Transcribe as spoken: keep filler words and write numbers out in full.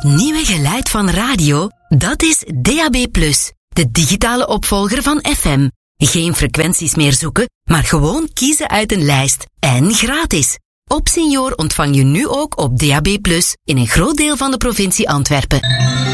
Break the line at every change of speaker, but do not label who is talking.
nieuwe geluid van radio, dat is D A B plus, de digitale opvolger van F M. Geen frequenties meer zoeken, maar gewoon kiezen uit een lijst. En gratis. Op Senior ontvang je nu ook op D A B plus in een groot deel van de provincie Antwerpen.